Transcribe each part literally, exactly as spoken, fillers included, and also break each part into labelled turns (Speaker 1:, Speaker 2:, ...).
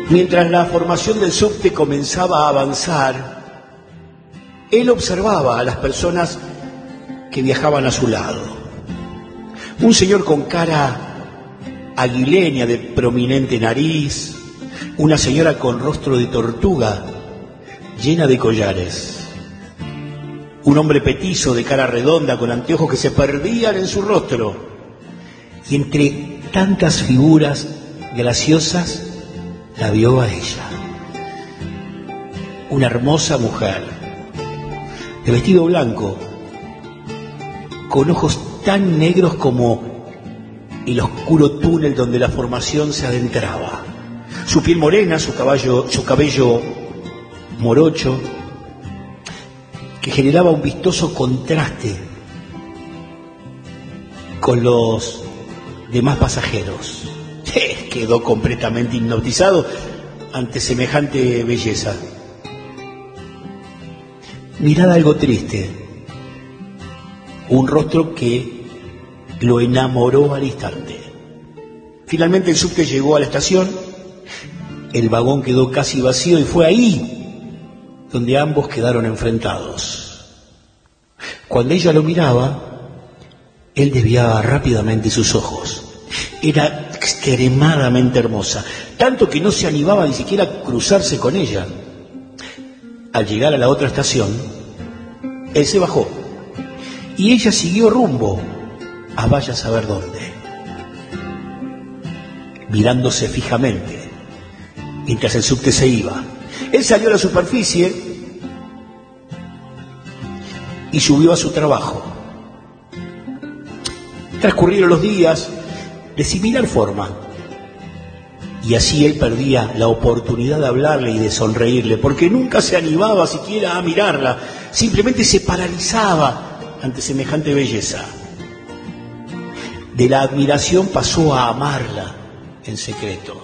Speaker 1: Mientras la formación del subte comenzaba a avanzar, él observaba a las personas que viajaban a su lado. Un señor con cara aguileña de prominente nariz, una señora con rostro de tortuga llena de collares, un hombre petizo de cara redonda con anteojos que se perdían en su rostro, y entre tantas figuras graciosas la vio a ella, una hermosa mujer de vestido blanco, con ojos tan negros como el oscuro túnel donde la formación se adentraba, su piel morena, su, caballo, su cabello morocho, que generaba un vistoso contraste con los demás pasajeros. Quedó completamente hipnotizado ante semejante belleza. Mirada algo triste, un rostro que lo enamoró al instante. Finalmente el subte llegó a la estación, el vagón quedó casi vacío y fue ahí donde ambos quedaron enfrentados. Cuando ella lo miraba, él desviaba rápidamente sus ojos. Era extremadamente hermosa, tanto que no se animaba ni siquiera a cruzarse con ella. Al llegar a la otra estación, él se bajó y ella siguió rumbo a vaya a saber dónde, mirándose fijamente mientras el subte se iba. Él salió a la superficie y subió a su trabajo. Transcurrieron los días de similar forma, y así él perdía la oportunidad de hablarle y de sonreírle, porque nunca se animaba siquiera a mirarla, simplemente se paralizaba ante semejante belleza. De la admiración pasó a amarla en secreto.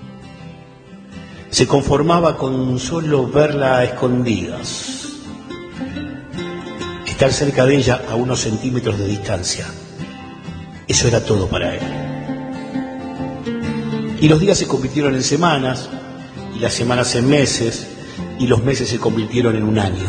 Speaker 1: Se conformaba con solo verla a escondidas, estar cerca de ella a unos centímetros de distancia. Eso era todo para él. Y los días se convirtieron en semanas, y las semanas en meses, y los meses se convirtieron en un año.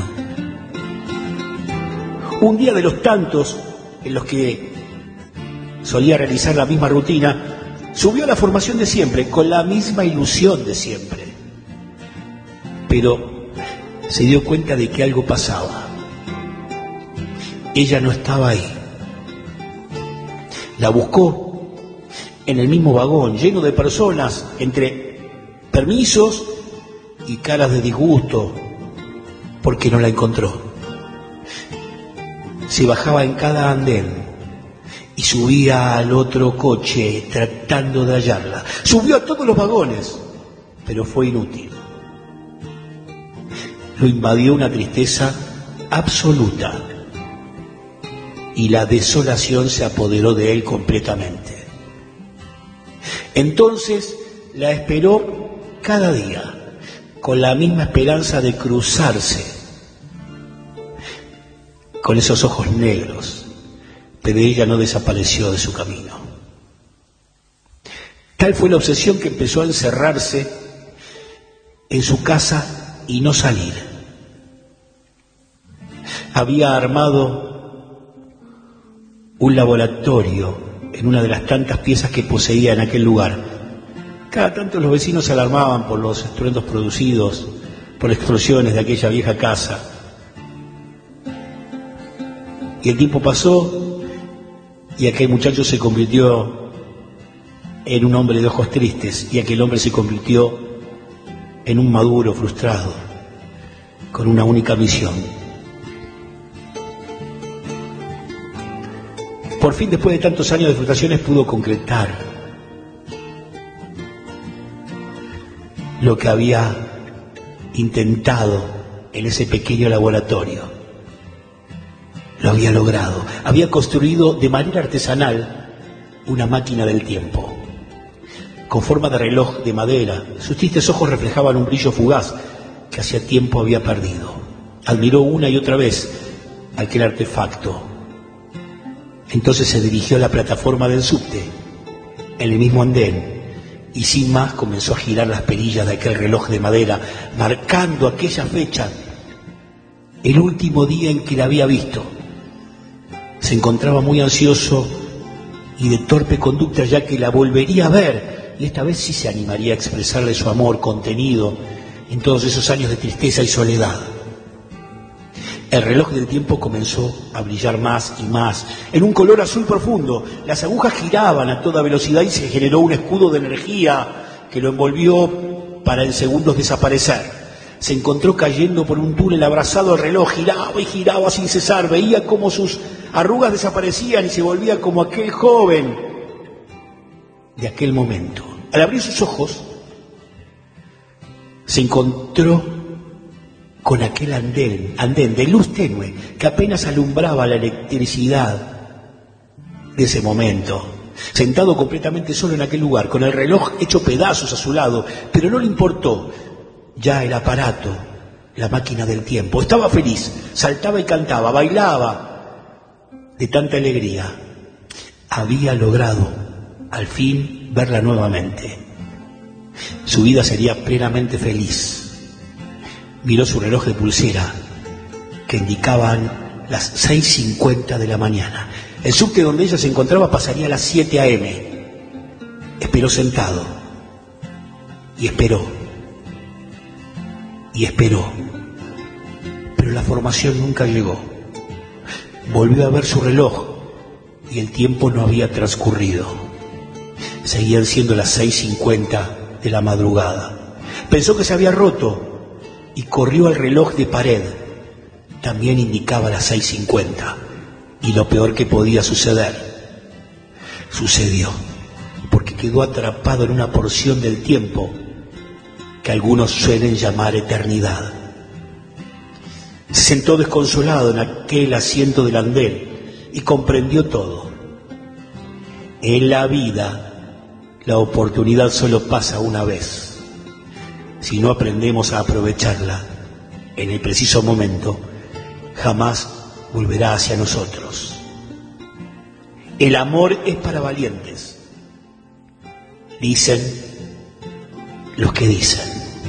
Speaker 1: Un día de los tantos en los que solía realizar la misma rutina, subió a la formación de siempre, con la misma ilusión de siempre. Pero se dio cuenta de que algo pasaba. Ella no estaba ahí. La buscó en el mismo vagón, lleno de personas, entre permisos y caras de disgusto, porque no la encontró. Se bajaba en cada andén y subía al otro coche tratando de hallarla. Subió a todos los vagones, pero fue inútil. Lo invadió una tristeza absoluta y la desolación se apoderó de él completamente. Entonces la esperó cada día, con la misma esperanza de cruzarse con esos ojos negros, pero ella no desapareció de su camino. Tal fue la obsesión que empezó a encerrarse en su casa y no salir. Había armado un laboratorio en una de las tantas piezas que poseía en aquel lugar. Cada tanto los vecinos se alarmaban por los estruendos producidos por las explosiones de aquella vieja casa. Y el tiempo pasó y aquel muchacho se convirtió en un hombre de ojos tristes, y aquel hombre se convirtió en un maduro frustrado con una única misión. Por fin, después de tantos años de frustraciones, pudo concretar lo que había intentado en ese pequeño laboratorio. Lo había logrado. Había construido de manera artesanal una máquina del tiempo, con forma de reloj de madera. Sus tristes ojos reflejaban un brillo fugaz que hacía tiempo había perdido. Admiró una y otra vez aquel artefacto. Entonces se dirigió a la plataforma del subte, en el mismo andén, y sin más comenzó a girar las perillas de aquel reloj de madera, marcando aquella fecha, el último día en que la había visto. Se encontraba muy ansioso y de torpe conducta, ya que la volvería a ver, y esta vez sí se animaría a expresarle su amor contenido en todos esos años de tristeza y soledad. El reloj del tiempo comenzó a brillar más y más, en un color azul profundo. Las agujas giraban a toda velocidad y se generó un escudo de energía que lo envolvió para en segundos desaparecer. Se encontró cayendo por un túnel abrazado al reloj, giraba y giraba sin cesar, veía cómo sus arrugas desaparecían y se volvía como aquel joven de aquel momento. Al abrir sus ojos, se encontró con aquel andén, andén de luz tenue que apenas alumbraba la electricidad de ese momento. Sentado completamente solo en aquel lugar, con el reloj hecho pedazos a su lado, pero no le importó ya el aparato, la máquina del tiempo. Estaba feliz, saltaba y cantaba, bailaba de tanta alegría. Había logrado al fin verla nuevamente. Su vida sería plenamente feliz. Miró su reloj de pulsera, que indicaban las seis cincuenta de la mañana. El subte donde ella se encontraba pasaría a las siete a eme. Esperó sentado, y esperó, y esperó, pero la formación nunca llegó. Volvió a ver su reloj, y el tiempo no había transcurrido. Seguían siendo las seis cincuenta de la madrugada. Pensó que se había roto, y corrió al reloj de pared. También indicaba las seis cincuenta, y lo peor que podía suceder, sucedió, porque quedó atrapado en una porción del tiempo que algunos suelen llamar eternidad. Se sentó desconsolado en aquel asiento del andén y comprendió todo. En la vida, la oportunidad solo pasa una vez. Si no aprendemos a aprovecharla en el preciso momento, jamás volverá hacia nosotros. El amor es para valientes, dicen los que dicen.